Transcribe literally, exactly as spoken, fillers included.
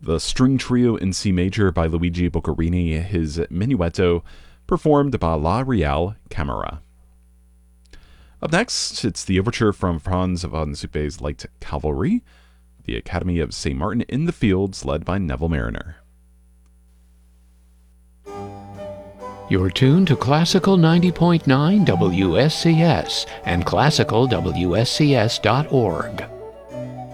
the String Trio in C major by Luigi Boccherini, his Minuetto, performed by La Real Camera. Up next, it's the overture from Franz von Suppé's Light Cavalry, the Academy of Saint Martin in the Fields, led by Neville Mariner. You're tuned to Classical ninety point nine W S C S and classical W S C S dot org.